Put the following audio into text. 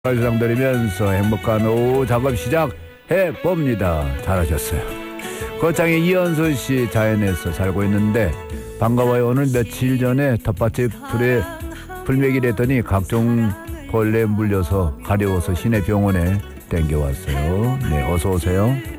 발상드리면서 행복한 오후 작업 시작해 봅니다. 잘하셨어요. 거창의 이현수 씨 자연에서 살고 있는데 반가워요. 오늘 며칠 전에 텃밭에 불에 불매기를 했더니 각종 벌레 물려서 가려워서 시내 병원에 땡겨왔어요. 네, 어서 오세요.